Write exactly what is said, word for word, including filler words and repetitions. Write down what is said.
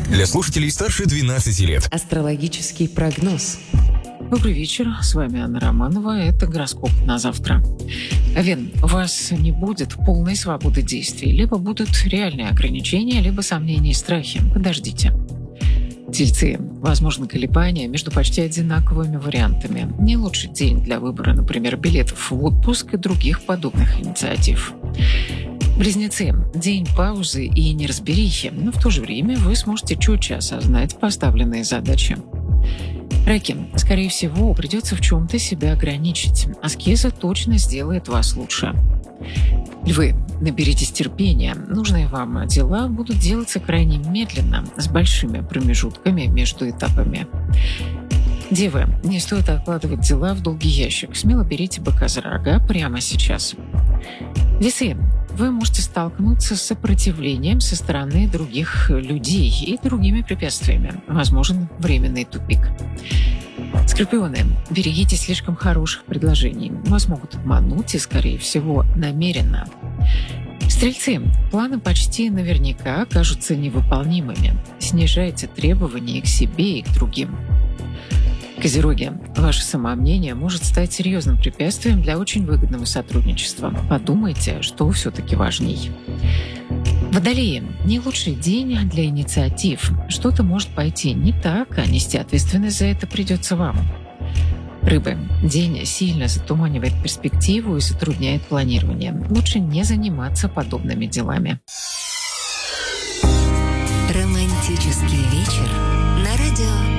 Для слушателей старше двенадцати лет. Астрологический прогноз. Добрый вечер, с вами Анна Романова, это гороскоп на завтра. Овен, у вас не будет полной свободы действий, либо будут реальные ограничения, либо сомнения и страхи. Подождите. Тельцы, возможно, колебания между почти одинаковыми вариантами. Не лучший день для выбора, например, билетов в отпуск и других подобных инициатив. Близнецы, день паузы и неразберихи, но в то же время вы сможете четче осознать поставленные задачи. Раки, скорее всего, придется в чем-то себя ограничить. Аскеза точно сделает вас лучше. Львы, наберитесь терпения. Нужные вам дела будут делаться крайне медленно, с большими промежутками между этапами. Девы, не стоит откладывать дела в долгий ящик. Смело берите быка за рога прямо сейчас. Весы, вы можете столкнуться с сопротивлением со стороны других людей и другими препятствиями. Возможен временный тупик. Скорпионы, берегите слишком хороших предложений. Вас могут обмануть и, скорее всего, намеренно. Стрельцы, планы почти наверняка окажутся невыполнимыми. Снижайте требования к себе и к другим. Козероги, ваше самомнение может стать серьезным препятствием для очень выгодного сотрудничества. Подумайте, что все-таки важней. Водолеи, не лучший день для инициатив. Что-то может пойти не так, а нести ответственность за это придется вам. Рыбы, день сильно затуманивает перспективу и затрудняет планирование. Лучше не заниматься подобными делами. Романтический вечер на радио